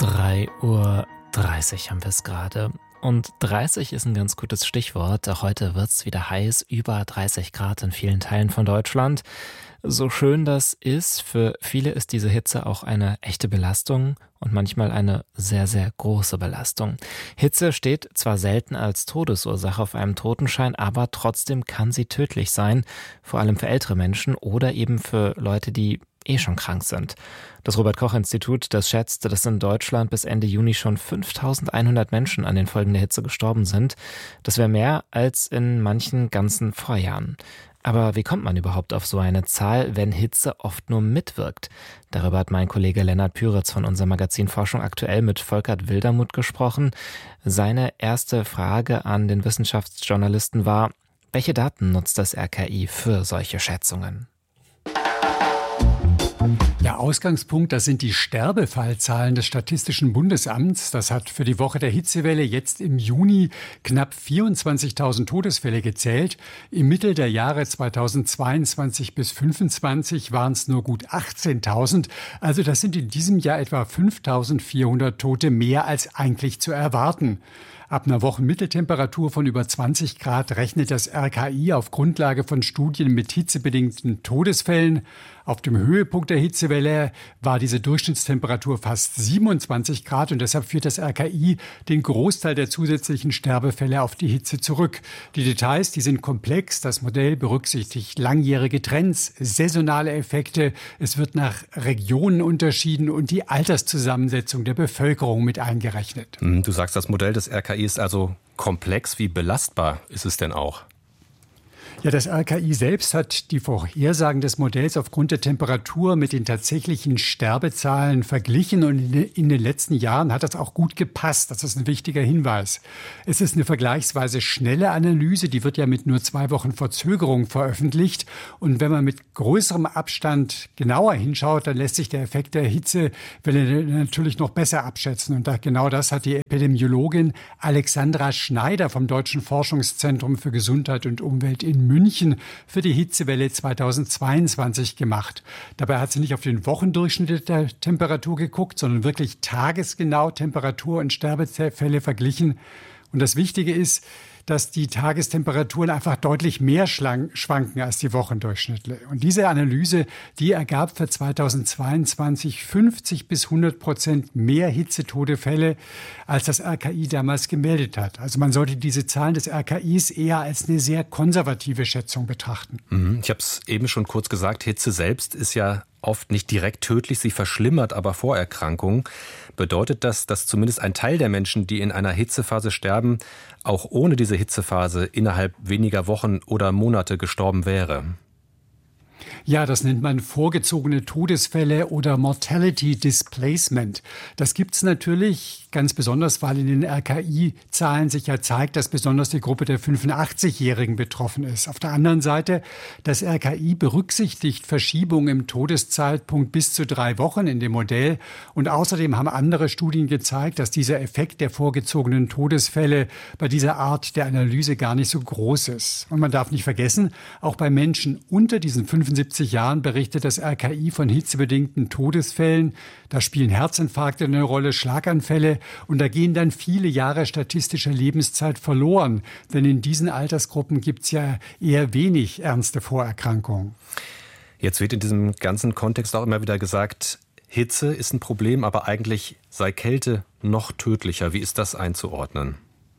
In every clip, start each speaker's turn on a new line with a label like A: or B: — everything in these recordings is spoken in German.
A: 3:30 Uhr haben wir es gerade. Und 30 ist ein ganz gutes Stichwort. Auch heute wird es wieder heiß, über 30 Grad in vielen Teilen von Deutschland. So schön das ist, für viele ist diese Hitze auch eine echte Belastung und manchmal eine sehr, sehr große Belastung. Hitze steht zwar selten als Todesursache auf einem Totenschein, aber trotzdem kann sie tödlich sein, vor allem für ältere Menschen oder eben für Leute, die schon krank sind. Das Robert-Koch-Institut, das schätzt, dass in Deutschland bis Ende Juni schon 5.100 Menschen an den Folgen der Hitze gestorben sind. Das wäre mehr als in manchen ganzen Vorjahren. Aber wie kommt man überhaupt auf so eine Zahl, wenn Hitze oft nur mitwirkt? Darüber hat mein Kollege Lennart Püritz von unserem Magazin Forschung aktuell mit Volkert Wildermuth gesprochen. Seine erste Frage an den Wissenschaftsjournalisten war: Welche Daten nutzt das RKI für solche Schätzungen?
B: Der Ausgangspunkt, das sind die Sterbefallzahlen des Statistischen Bundesamts. Das hat für die Woche der Hitzewelle jetzt im Juni knapp 24.000 Todesfälle gezählt. Im Mittel der Jahre 2022 bis 2025 waren es nur gut 18.000. Also das sind in diesem Jahr etwa 5.400 Tote mehr als eigentlich zu erwarten. Ab einer Wochenmitteltemperatur von über 20 Grad rechnet das RKI auf Grundlage von Studien mit hitzebedingten Todesfällen. Auf dem Höhepunkt der Hitzewelle war diese Durchschnittstemperatur fast 27 Grad und deshalb führt das RKI den Großteil der zusätzlichen Sterbefälle auf die Hitze zurück. Die Details, die sind komplex. Das Modell berücksichtigt langjährige Trends, saisonale Effekte. Es wird nach Regionen unterschieden und die Alterszusammensetzung der Bevölkerung mit eingerechnet.
C: Du sagst, das Modell des RKI ist also komplex. Wie belastbar ist es denn auch?
B: Ja, das RKI selbst hat die Vorhersagen des Modells aufgrund der Temperatur mit den tatsächlichen Sterbezahlen verglichen und in den letzten Jahren hat das auch gut gepasst. Das ist ein wichtiger Hinweis. Es ist eine vergleichsweise schnelle Analyse, die wird ja mit nur 2 Wochen Verzögerung veröffentlicht. Und wenn man mit größerem Abstand genauer hinschaut, dann lässt sich der Effekt der Hitzewelle natürlich noch besser abschätzen. Und genau das hat die Epidemiologin Alexandra Schneider vom Deutschen Forschungszentrum für Gesundheit und Umwelt in München für die Hitzewelle 2022 gemacht. Dabei hat sie nicht auf den Wochendurchschnitt der Temperatur geguckt, sondern wirklich tagesgenau Temperatur und Sterbefälle verglichen. Und das Wichtige ist, dass die Tagestemperaturen einfach deutlich mehr schwanken als die Wochendurchschnitte. Und diese Analyse, die ergab für 2022 50 bis 100% mehr Hitzetodefälle, als das RKI damals gemeldet hat. Also man sollte diese Zahlen des RKIs eher als eine sehr konservative Schätzung betrachten.
C: Ich habe es eben schon kurz gesagt, Hitze selbst ist ja oft nicht direkt tödlich, sie verschlimmert aber Vorerkrankungen. Bedeutet das, dass zumindest ein Teil der Menschen, die in einer Hitzephase sterben, auch ohne diese Hitzephase innerhalb weniger Wochen oder Monate gestorben wäre?
B: Ja, das nennt man vorgezogene Todesfälle oder Mortality Displacement. Das gibt's natürlich ganz besonders, weil in den RKI-Zahlen sich ja zeigt, dass besonders die Gruppe der 85-Jährigen betroffen ist. Auf der anderen Seite, das RKI berücksichtigt Verschiebungen im Todeszeitpunkt bis zu 3 Wochen in dem Modell. Und außerdem haben andere Studien gezeigt, dass dieser Effekt der vorgezogenen Todesfälle bei dieser Art der Analyse gar nicht so groß ist. Und man darf nicht vergessen, auch bei Menschen unter diesen 75 Jahren berichtet das RKI von hitzebedingten Todesfällen. Da spielen Herzinfarkte eine Rolle, Schlaganfälle und da gehen dann viele Jahre statistischer Lebenszeit verloren. Denn in diesen Altersgruppen gibt es ja eher wenig ernste Vorerkrankungen.
C: Jetzt wird in diesem ganzen Kontext auch immer wieder gesagt, Hitze ist ein Problem, aber eigentlich sei Kälte noch tödlicher. Wie ist das einzuordnen?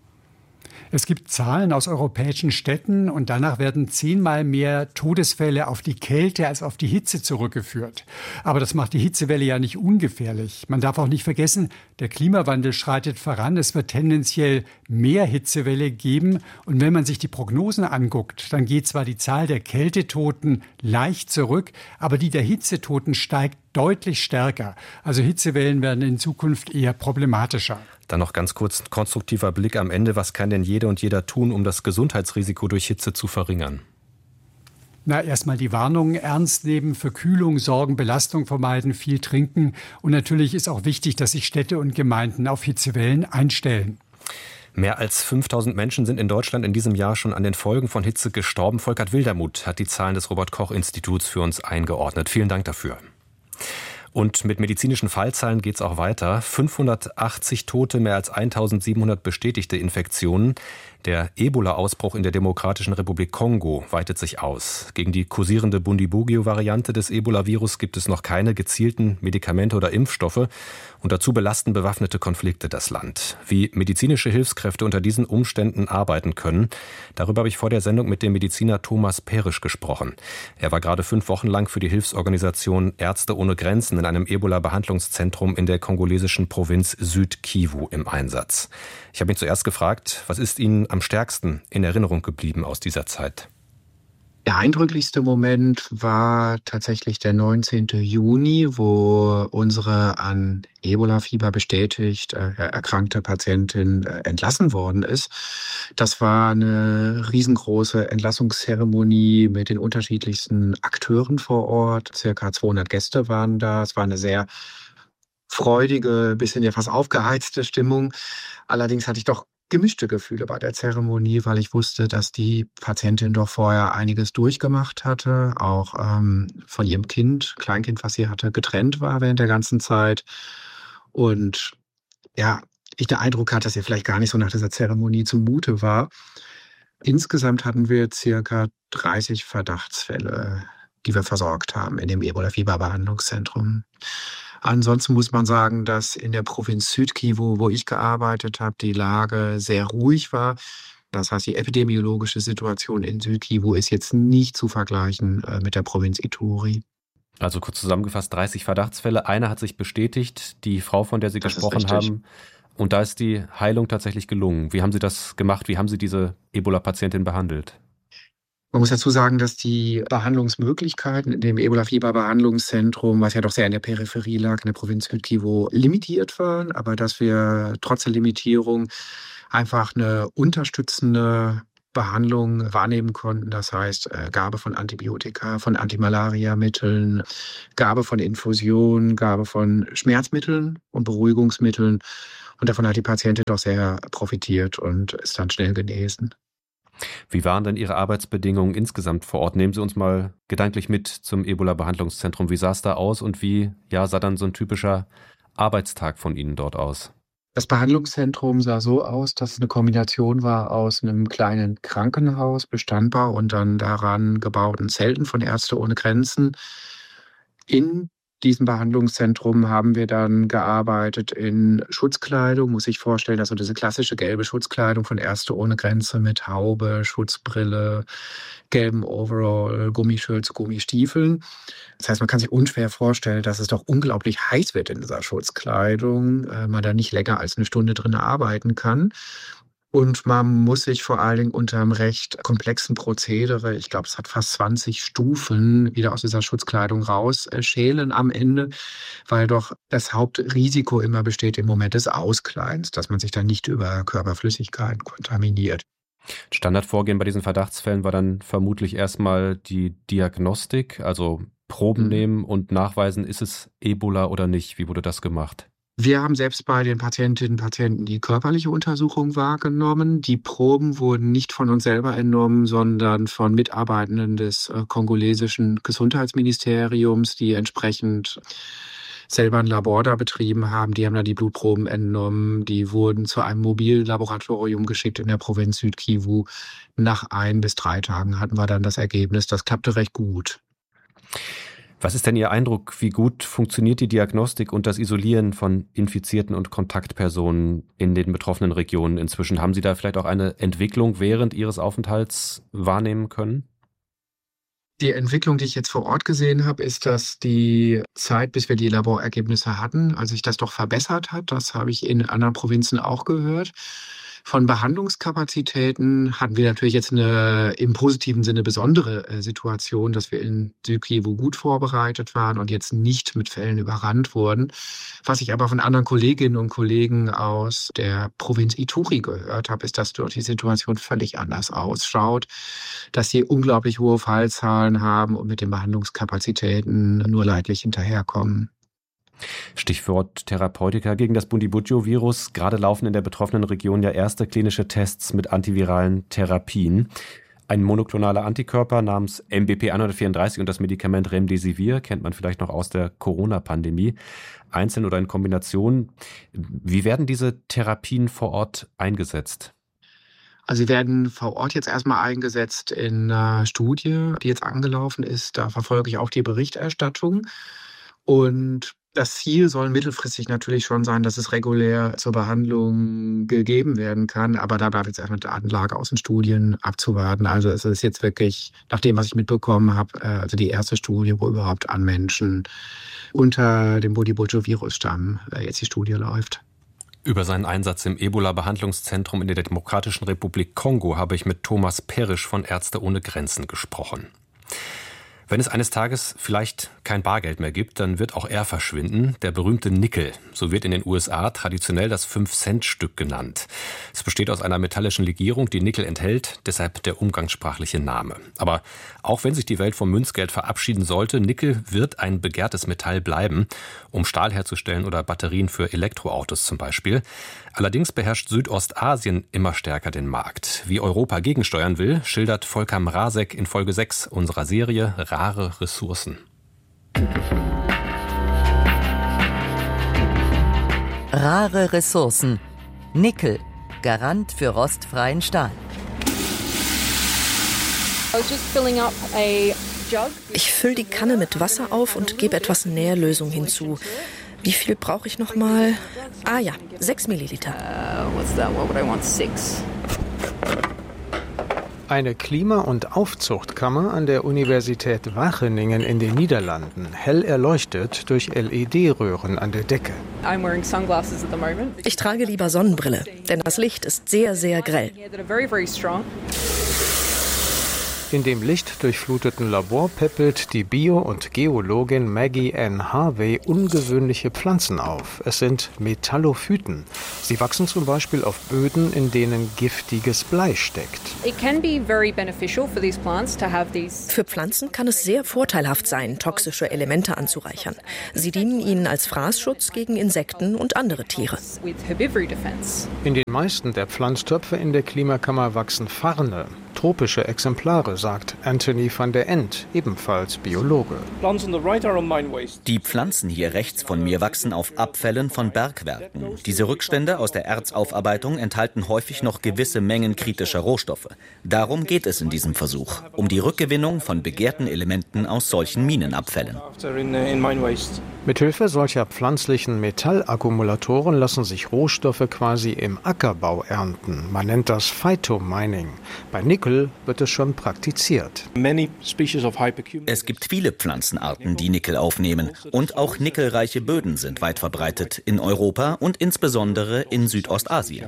B: Es gibt Zahlen aus europäischen Städten und danach werden 10-mal mehr Todesfälle auf die Kälte als auf die Hitze zurückgeführt. Aber das macht die Hitzewelle ja nicht ungefährlich. Man darf auch nicht vergessen, der Klimawandel schreitet voran. Es wird tendenziell mehr Hitzewelle geben. Und wenn man sich die Prognosen anguckt, dann geht zwar die Zahl der Kältetoten leicht zurück, aber die der Hitzetoten steigt deutlich stärker. Also Hitzewellen werden in Zukunft eher problematischer.
C: Dann noch ganz kurz ein konstruktiver Blick am Ende. Was kann denn jede und jeder tun, um das Gesundheitsrisiko durch Hitze zu verringern?
B: Erstmal die Warnungen ernst nehmen, für Kühlung sorgen, Belastung vermeiden, viel trinken. Und natürlich ist auch wichtig, dass sich Städte und Gemeinden auf Hitzewellen einstellen.
C: Mehr als 5.000 Menschen sind in Deutschland in diesem Jahr schon an den Folgen von Hitze gestorben. Volkert Wildermuth hat die Zahlen des Robert-Koch-Instituts für uns eingeordnet. Vielen Dank dafür. Und mit medizinischen Fallzahlen geht es auch weiter. 580 Tote, mehr als 1700 bestätigte Infektionen. Der Ebola-Ausbruch in der Demokratischen Republik Kongo weitet sich aus. Gegen die kursierende Bundibugyo-Variante des Ebola-Virus gibt es noch keine gezielten Medikamente oder Impfstoffe. Und dazu belasten bewaffnete Konflikte das Land. Wie medizinische Hilfskräfte unter diesen Umständen arbeiten können, darüber habe ich vor der Sendung mit dem Mediziner Thomas Perisch gesprochen. Er war gerade 5 Wochen lang für die Hilfsorganisation Ärzte ohne Grenzen in einem Ebola-Behandlungszentrum in der kongolesischen Provinz Süd-Kivu im Einsatz. Ich habe ihn zuerst gefragt, was ist Ihnen am stärksten in Erinnerung geblieben aus dieser Zeit?
D: Der eindrücklichste Moment war tatsächlich der 19. Juni, wo unsere an Ebola-Fieber bestätigt erkrankte Patientin entlassen worden ist. Das war eine riesengroße Entlassungszeremonie mit den unterschiedlichsten Akteuren vor Ort. Circa 200 Gäste waren da. Es war eine sehr freudige, bisschen ja fast aufgeheizte Stimmung. Allerdings hatte ich doch gemischte Gefühle bei der Zeremonie, weil ich wusste, dass die Patientin doch vorher einiges durchgemacht hatte, auch von ihrem Kleinkind, was sie hatte, getrennt war während der ganzen Zeit. Und ja, ich den Eindruck hatte, dass ihr vielleicht gar nicht so nach dieser Zeremonie zumute war. Insgesamt hatten wir circa 30 Verdachtsfälle, die wir versorgt haben in dem Ebola-Fieber-Behandlungszentrum. Ansonsten muss man sagen, dass in der Provinz Süd-Kivu, wo ich gearbeitet habe, die Lage sehr ruhig war. Das heißt, die epidemiologische Situation in Süd-Kivu ist jetzt nicht zu vergleichen mit der Provinz Ituri.
C: Also kurz zusammengefasst, 30 Verdachtsfälle. Einer hat sich bestätigt, die Frau, von der Sie gesprochen haben. Und da ist die Heilung tatsächlich gelungen. Wie haben Sie das gemacht? Wie haben Sie diese Ebola-Patientin behandelt?
D: Man muss dazu sagen, dass die Behandlungsmöglichkeiten in dem Ebola-Fieber-Behandlungszentrum, was ja doch sehr in der Peripherie lag, in der Provinz Süd-Kivu, limitiert waren, aber dass wir trotz der Limitierung einfach eine unterstützende Behandlung wahrnehmen konnten. Das heißt, Gabe von Antibiotika, von Antimalariamitteln, Gabe von Infusionen, Gabe von Schmerzmitteln und Beruhigungsmitteln. Und davon hat die Patientin doch sehr profitiert und ist dann schnell genesen.
C: Wie waren denn Ihre Arbeitsbedingungen insgesamt vor Ort? Nehmen Sie uns mal gedanklich mit zum Ebola-Behandlungszentrum. Wie sah es da aus und wie sah dann so ein typischer Arbeitstag von Ihnen dort aus?
D: Das Behandlungszentrum sah so aus, dass es eine Kombination war aus einem kleinen Krankenhaus, Bestandbau und dann daran gebauten Zelten von Ärzte ohne Grenzen. In diesem Behandlungszentrum haben wir dann gearbeitet in Schutzkleidung, muss ich vorstellen, also diese klassische gelbe Schutzkleidung von Ärzte ohne Grenze mit Haube, Schutzbrille, gelben Overall, Gummischürze, Gummistiefeln. Das heißt, man kann sich unschwer vorstellen, dass es doch unglaublich heiß wird in dieser Schutzkleidung, man da nicht länger als eine Stunde drin arbeiten kann. Und man muss sich vor allen Dingen unter einem recht komplexen Prozedere, ich glaube, es hat fast 20 Stufen, wieder aus dieser Schutzkleidung rausschälen am Ende, weil doch das Hauptrisiko immer besteht im Moment des Auskleidens, dass man sich dann nicht über Körperflüssigkeiten kontaminiert.
C: Standardvorgehen bei diesen Verdachtsfällen war dann vermutlich erstmal die Diagnostik, also Proben nehmen und nachweisen, ist es Ebola oder nicht. Wie wurde das gemacht?
D: Wir haben selbst bei den Patientinnen und Patienten die körperliche Untersuchung wahrgenommen. Die Proben wurden nicht von uns selber entnommen, sondern von Mitarbeitenden des kongolesischen Gesundheitsministeriums, die entsprechend selber ein Labor da betrieben haben. Die haben da die Blutproben entnommen. Die wurden zu einem Mobillaboratorium geschickt in der Provinz Süd-Kivu. Nach 1 bis 3 Tagen hatten wir dann das Ergebnis. Das klappte recht gut.
C: Was ist denn Ihr Eindruck, wie gut funktioniert die Diagnostik und das Isolieren von Infizierten und Kontaktpersonen in den betroffenen Regionen inzwischen? Haben Sie da vielleicht auch eine Entwicklung während Ihres Aufenthalts wahrnehmen können?
D: Die Entwicklung, die ich jetzt vor Ort gesehen habe, ist, dass die Zeit, bis wir die Laborergebnisse hatten, also sich das doch verbessert hat. Das habe ich in anderen Provinzen auch gehört. Von Behandlungskapazitäten hatten wir natürlich jetzt eine im positiven Sinne besondere Situation, dass wir in Süd-Kivu gut vorbereitet waren und jetzt nicht mit Fällen überrannt wurden. Was ich aber von anderen Kolleginnen und Kollegen aus der Provinz Ituri gehört habe, ist, dass dort die Situation völlig anders ausschaut, dass sie unglaublich hohe Fallzahlen haben und mit den Behandlungskapazitäten nur leidlich hinterherkommen.
C: Stichwort Therapeutika gegen das Bundibugyo-Virus. Gerade laufen in der betroffenen Region ja erste klinische Tests mit antiviralen Therapien. Ein monoklonaler Antikörper namens MBP 134 und das Medikament Remdesivir kennt man vielleicht noch aus der Corona-Pandemie. Einzeln oder in Kombination. Wie werden diese Therapien vor Ort eingesetzt?
D: Also sie werden vor Ort jetzt erstmal eingesetzt in einer Studie, die jetzt angelaufen ist. Da verfolge ich auch die Berichterstattung. Und das Ziel soll mittelfristig natürlich schon sein, dass es regulär zur Behandlung gegeben werden kann. Aber da bleibt jetzt erstmal die Datenlage aus den Studien abzuwarten. Also es ist jetzt wirklich, nach dem, was ich mitbekommen habe, also die erste Studie, wo überhaupt an Menschen unter dem Bundibugyo-Virusstamm jetzt die Studie läuft.
C: Über seinen Einsatz im Ebola-Behandlungszentrum in der Demokratischen Republik Kongo habe ich mit Thomas Perisch von Ärzte ohne Grenzen gesprochen. Wenn es eines Tages vielleicht kein Bargeld mehr gibt, dann wird auch er verschwinden, der berühmte Nickel. So wird in den USA traditionell das 5-Cent-Stück genannt. Es besteht aus einer metallischen Legierung, die Nickel enthält, deshalb der umgangssprachliche Name. Aber auch wenn sich die Welt vom Münzgeld verabschieden sollte, Nickel wird ein begehrtes Metall bleiben, um Stahl herzustellen oder Batterien für Elektroautos zum Beispiel. Allerdings beherrscht Südostasien immer stärker den Markt. Wie Europa gegensteuern will, schildert Volker Mrazek in Folge 6 unserer Serie Rare Ressourcen.
E: Rare Ressourcen. Nickel, Garant für rostfreien Stahl.
F: Ich fülle die Kanne mit Wasser auf und gebe etwas Nährlösung hinzu. Wie viel brauche ich nochmal? 6 Milliliter.
G: Eine Klima- und Aufzuchtkammer an der Universität Wageningen in den Niederlanden, hell erleuchtet durch LED-Röhren an der Decke.
F: Ich trage lieber Sonnenbrille, denn das Licht ist sehr, sehr grell.
G: In dem lichtdurchfluteten Labor peppelt die Bio- und Geologin Maggie Ann Harvey ungewöhnliche Pflanzen auf. Es sind Metallophyten. Sie wachsen zum Beispiel auf Böden, in denen giftiges Blei steckt.
F: Für Pflanzen kann es sehr vorteilhaft sein, toxische Elemente anzureichern. Sie dienen ihnen als Fraßschutz gegen Insekten und andere Tiere.
G: In den meisten der Pflanztöpfe in der Klimakammer wachsen Farne. Tropische Exemplare, sagt Anthony van der End, ebenfalls Biologe.
H: Die Pflanzen hier rechts von mir wachsen auf Abfällen von Bergwerken. Diese Rückstände aus der Erzaufarbeitung enthalten häufig noch gewisse Mengen kritischer Rohstoffe. Darum geht es in diesem Versuch, um die Rückgewinnung von begehrten Elementen aus solchen Minenabfällen.
G: Mithilfe solcher pflanzlichen Metallakkumulatoren lassen sich Rohstoffe quasi im Ackerbau ernten. Man nennt das Phytomining. Bei Nickel wird es schon praktiziert.
H: Es gibt viele Pflanzenarten, die Nickel aufnehmen. Und auch nickelreiche Böden sind weit verbreitet in Europa und insbesondere in Südostasien.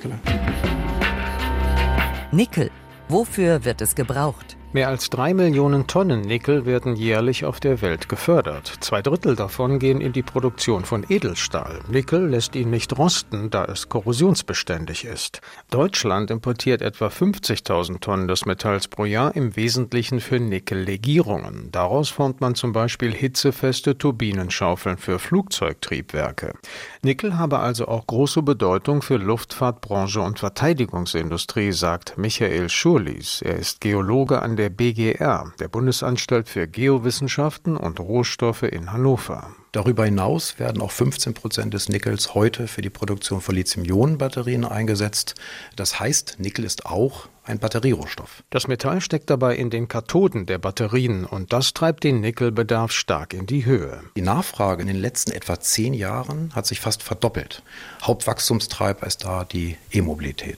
E: Nickel. Wofür wird es gebraucht?
G: Mehr als 3 Millionen Tonnen Nickel werden jährlich auf der Welt gefördert. 2/3 davon gehen in die Produktion von Edelstahl. Nickel lässt ihn nicht rosten, da es korrosionsbeständig ist. Deutschland importiert etwa 50.000 Tonnen des Metalls pro Jahr, im Wesentlichen für Nickellegierungen. Daraus formt man zum Beispiel hitzefeste Turbinenschaufeln für Flugzeugtriebwerke. Nickel habe also auch große Bedeutung für Luftfahrtbranche und Verteidigungsindustrie, sagt Michael Schurlis. Er ist Geologe an der BGR, der Bundesanstalt für Geowissenschaften und Rohstoffe in Hannover.
I: Darüber hinaus werden auch 15% des Nickels heute für die Produktion von Lithium-Ionen-Batterien eingesetzt. Das heißt, Nickel ist auch ein Batterierohstoff.
G: Das Metall steckt dabei in den Kathoden der Batterien und das treibt den Nickelbedarf stark in die Höhe.
I: Die Nachfrage in den letzten etwa 10 Jahren hat sich fast verdoppelt. Hauptwachstumstreiber ist da die E-Mobilität.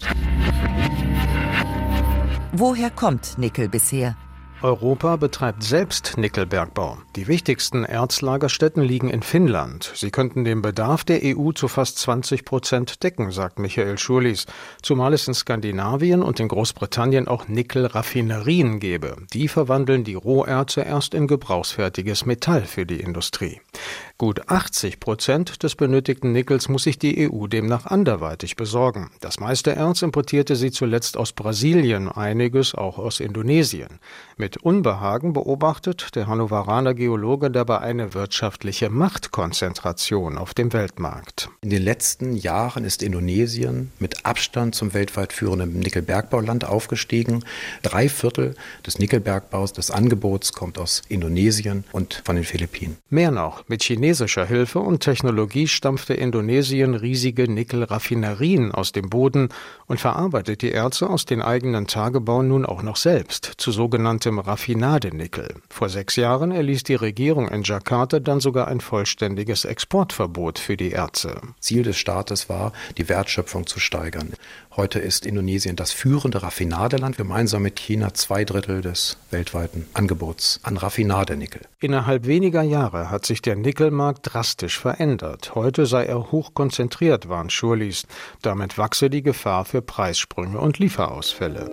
E: Woher kommt Nickel bisher?
G: Europa betreibt selbst Nickelbergbau. Die wichtigsten Erzlagerstätten liegen in Finnland. Sie könnten den Bedarf der EU zu fast 20% decken, sagt Michael Schurlis. Zumal es in Skandinavien und in Großbritannien auch Nickelraffinerien gäbe. Die verwandeln die Roherze erst in gebrauchsfertiges Metall für die Industrie. Gut 80% des benötigten Nickels muss sich die EU demnach anderweitig besorgen. Das meiste Erz importierte sie zuletzt aus Brasilien, einiges auch aus Indonesien. Mit Unbehagen beobachtet der Hannoveraner Geologe dabei eine wirtschaftliche Machtkonzentration auf dem Weltmarkt.
I: In den letzten Jahren ist Indonesien mit Abstand zum weltweit führenden Nickelbergbauland aufgestiegen. 3/4 des Nickelbergbaus, des Angebots, kommt aus Indonesien und von den Philippinen.
G: Mehr noch, mit chinesischer Hilfe und Technologie stampfte Indonesien riesige Nickelraffinerien aus dem Boden und verarbeitet die Erze aus den eigenen Tagebauen nun auch noch selbst zu sogenanntem Raffinadenickel. Vor 6 Jahren erließ die Regierung in Jakarta dann sogar ein vollständiges Exportverbot für die Erze.
I: Ziel des Staates war, die Wertschöpfung zu steigern. Heute ist Indonesien das führende Raffinadeland, gemeinsam mit China 2/3 des weltweiten Angebots an Raffinadenickel.
G: Innerhalb weniger Jahre hat sich der Nickelmarkt drastisch verändert. Heute sei er hoch konzentriert, warnt Schurlis. Damit wachse die Gefahr für Preissprünge und Lieferausfälle.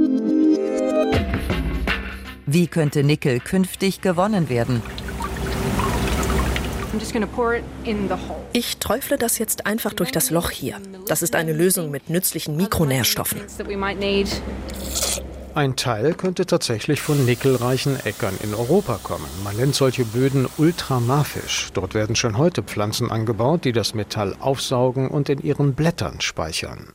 E: Wie könnte Nickel künftig gewonnen werden?
F: Ich träufle das jetzt einfach durch das Loch hier. Das ist eine Lösung mit nützlichen Mikronährstoffen.
G: Ein Teil könnte tatsächlich von nickelreichen Äckern in Europa kommen. Man nennt solche Böden ultramafisch. Dort werden schon heute Pflanzen angebaut, die das Metall aufsaugen und in ihren Blättern speichern.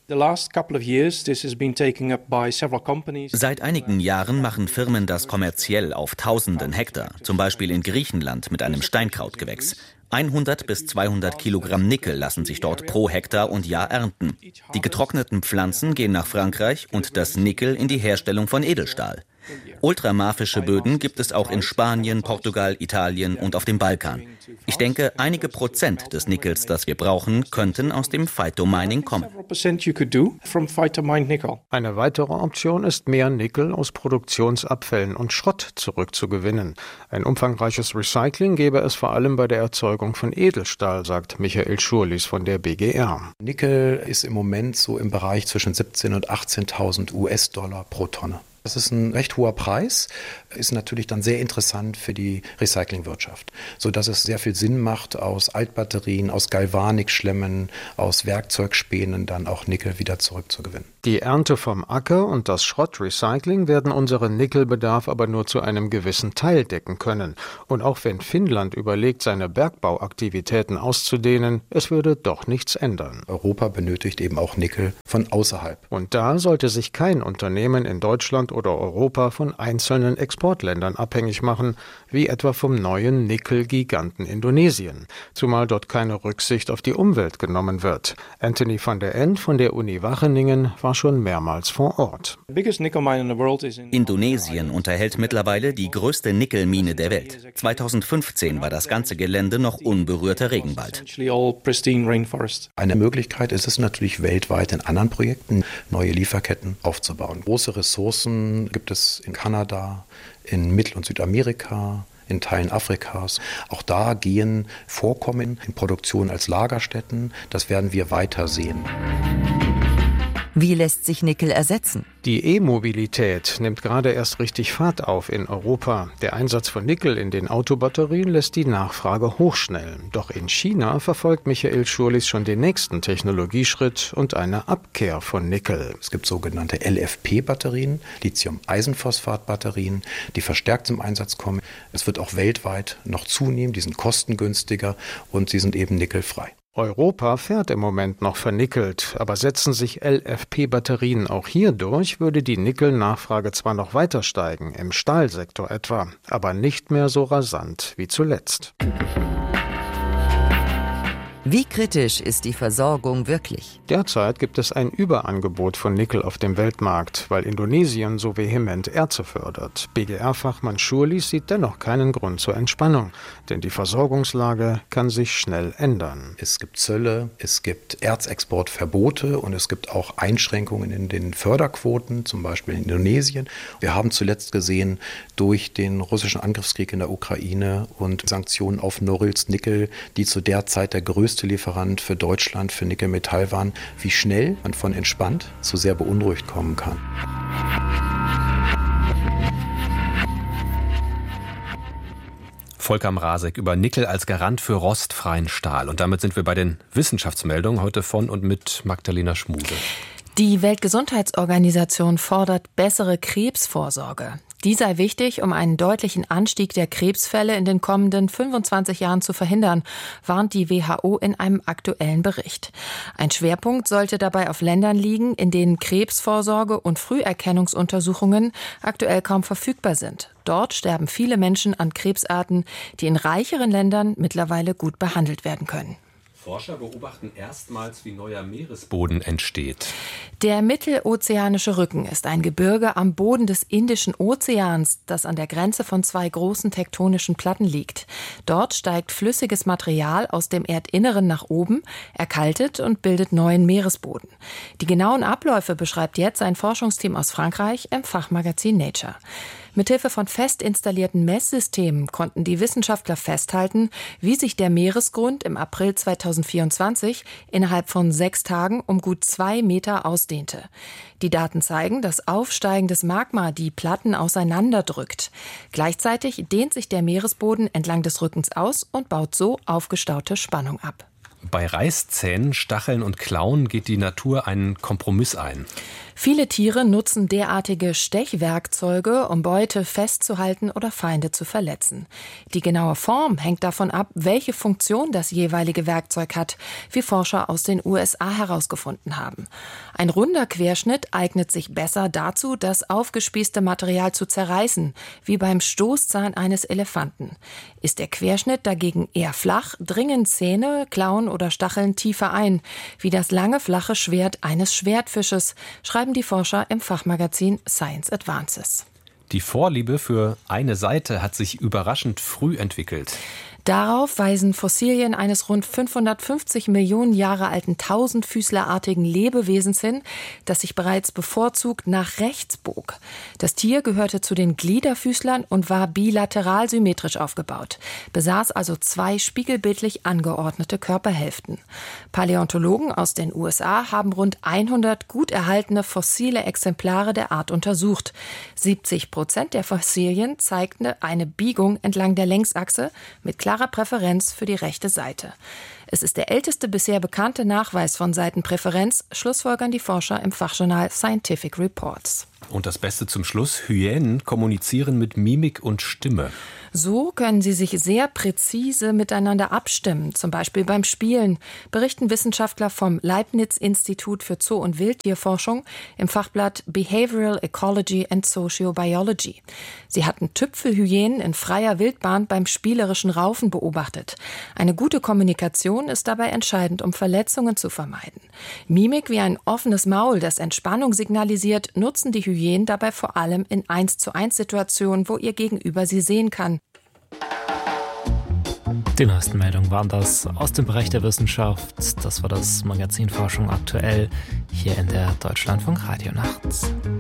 H: Seit einigen Jahren machen Firmen das kommerziell auf tausenden Hektar, zum Beispiel in Griechenland mit einem Steinkrautgewächs. 100 bis 200 Kilogramm Nickel lassen sich dort pro Hektar und Jahr ernten. Die getrockneten Pflanzen gehen nach Frankreich und das Nickel in die Herstellung von Edelstahl. Ultramafische Böden gibt es auch in Spanien, Portugal, Italien und auf dem Balkan. Ich denke, einige Prozent des Nickels, das wir brauchen, könnten aus dem Phytomining kommen.
G: Eine weitere Option ist, mehr Nickel aus Produktionsabfällen und Schrott zurückzugewinnen. Ein umfangreiches Recycling gäbe es vor allem bei der Erzeugung von Edelstahl, sagt Michael Schurlis von der BGR.
I: Nickel ist im Moment so im Bereich zwischen 17.000 und 18.000 US-Dollar pro Tonne. Das ist ein recht hoher Preis, ist natürlich dann sehr interessant für die Recyclingwirtschaft, sodass es sehr viel Sinn macht, aus Altbatterien, aus Galvanikschlemmen, aus Werkzeugspänen dann auch Nickel wieder zurückzugewinnen.
G: Die Ernte vom Acker und das Schrottrecycling werden unseren Nickelbedarf aber nur zu einem gewissen Teil decken können. Und auch wenn Finnland überlegt, seine Bergbauaktivitäten auszudehnen, es würde doch nichts ändern.
I: Europa benötigt eben auch Nickel von außerhalb.
G: Und da sollte sich kein Unternehmen in Deutschland oder Europa von einzelnen Exportländern abhängig machen, wie etwa vom neuen Nickel-Giganten Indonesien, zumal dort keine Rücksicht auf die Umwelt genommen wird. Anthony van der End von der Uni Wageningen war schon mehrmals vor Ort.
H: Indonesien unterhält mittlerweile die größte Nickelmine der Welt. 2015 war das ganze Gelände noch unberührter Regenwald.
I: Eine Möglichkeit ist es natürlich weltweit in anderen Projekten, neue Lieferketten aufzubauen. Große Ressourcen gibt es in Kanada, in Mittel- und Südamerika, in Teilen Afrikas. Auch da gehen Vorkommen in Produktion als Lagerstätten. Das werden wir weiter sehen.
E: Wie lässt sich Nickel ersetzen?
G: Die E-Mobilität nimmt gerade erst richtig Fahrt auf in Europa. Der Einsatz von Nickel in den Autobatterien lässt die Nachfrage hochschnellen. Doch in China verfolgt Michael Schurlis schon den nächsten Technologieschritt und eine Abkehr von Nickel.
I: Es gibt sogenannte LFP-Batterien, Lithium-Eisenphosphat-Batterien, die verstärkt zum Einsatz kommen. Es wird auch weltweit noch zunehmen, die sind kostengünstiger und sie sind eben nickelfrei.
G: Europa fährt im Moment noch vernickelt, aber setzen sich LFP-Batterien auch hier durch, würde die Nickelnachfrage zwar noch weiter steigen, im Stahlsektor etwa, aber nicht mehr so rasant wie zuletzt.
E: Wie kritisch ist die Versorgung wirklich?
G: Derzeit gibt es ein Überangebot von Nickel auf dem Weltmarkt, weil Indonesien so vehement Erze fördert. BGR-Fachmann Schurlis sieht dennoch keinen Grund zur Entspannung, denn die Versorgungslage kann sich schnell ändern.
I: Es gibt Zölle, es gibt Erzexportverbote und es gibt auch Einschränkungen in den Förderquoten, zum Beispiel in Indonesien. Wir haben zuletzt gesehen, durch den russischen Angriffskrieg in der Ukraine und Sanktionen auf Norilsk Nickel, die zu der Zeit der größte Lieferant für Deutschland für Nickelmetall waren, wie schnell man von entspannt zu sehr beunruhigt kommen kann.
C: Volker Mrazek über Nickel als Garant für rostfreien Stahl. Und damit sind wir bei den Wissenschaftsmeldungen heute von und mit Magdalena Schmude.
J: Die Weltgesundheitsorganisation fordert bessere Krebsvorsorge. Die sei wichtig, um einen deutlichen Anstieg der Krebsfälle in den kommenden 25 Jahren zu verhindern, warnt die WHO in einem aktuellen Bericht. Ein Schwerpunkt sollte dabei auf Ländern liegen, in denen Krebsvorsorge und Früherkennungsuntersuchungen aktuell kaum verfügbar sind. Dort sterben viele Menschen an Krebsarten, die in reicheren Ländern mittlerweile gut behandelt werden können.
C: Forscher beobachten erstmals, wie neuer Meeresboden entsteht.
J: Der Mittelozeanische Rücken ist ein Gebirge am Boden des Indischen Ozeans, das an der Grenze von 2 großen tektonischen Platten liegt. Dort steigt flüssiges Material aus dem Erdinneren nach oben, erkaltet und bildet neuen Meeresboden. Die genauen Abläufe beschreibt jetzt ein Forschungsteam aus Frankreich im Fachmagazin Nature. Mithilfe von fest installierten Messsystemen konnten die Wissenschaftler festhalten, wie sich der Meeresgrund im April 2024 innerhalb von 6 Tagen um gut 2 Meter ausdehnte. Die Daten zeigen, dass aufsteigendes Magma die Platten auseinanderdrückt. Gleichzeitig dehnt sich der Meeresboden entlang des Rückens aus und baut so aufgestaute Spannung ab.
C: Bei Reißzähnen, Stacheln und Klauen geht die Natur einen Kompromiss ein.
J: Viele Tiere nutzen derartige Stechwerkzeuge, um Beute festzuhalten oder Feinde zu verletzen. Die genaue Form hängt davon ab, welche Funktion das jeweilige Werkzeug hat, wie Forscher aus den USA herausgefunden haben. Ein runder Querschnitt eignet sich besser dazu, das aufgespießte Material zu zerreißen, wie beim Stoßzahn eines Elefanten. Ist der Querschnitt dagegen eher flach, dringen Zähne, Klauen oder Stacheln tiefer ein, wie das lange, flache Schwert eines Schwertfisches, schreiben die Forscher im Fachmagazin Science Advances.
C: Die Vorliebe für eine Seite hat sich überraschend früh entwickelt.
J: Darauf weisen Fossilien eines rund 550 Millionen Jahre alten tausendfüßlerartigen Lebewesens hin, das sich bereits bevorzugt nach rechts bog. Das Tier gehörte zu den Gliederfüßlern und war bilateral symmetrisch aufgebaut, besaß also 2 spiegelbildlich angeordnete Körperhälften. Paläontologen aus den USA haben rund 100 gut erhaltene fossile Exemplare der Art untersucht. 70% der Fossilien zeigten eine Biegung entlang der Längsachse mit klarer Präferenz für die rechte Seite. Es ist der älteste bisher bekannte Nachweis von Seitenpräferenz, schlussfolgern die Forscher im Fachjournal Scientific Reports.
C: Und das Beste zum Schluss, Hyänen kommunizieren mit Mimik und Stimme.
J: So können sie sich sehr präzise miteinander abstimmen, zum Beispiel beim Spielen, berichten Wissenschaftler vom Leibniz-Institut für Zoo- und Wildtierforschung im Fachblatt Behavioral Ecology and Sociobiology. Sie hatten Tüpfelhyänen in freier Wildbahn beim spielerischen Raufen beobachtet. Eine gute Kommunikation ist dabei entscheidend, um Verletzungen zu vermeiden. Mimik wie ein offenes Maul, das Entspannung signalisiert, nutzen die Hyänen dabei vor allem in 1:1-Situationen, wo ihr Gegenüber sie sehen kann.
A: Die neuesten Meldungen waren das aus dem Bereich der Wissenschaft. Das war das Magazin Forschung aktuell hier in der Deutschlandfunk Radionacht.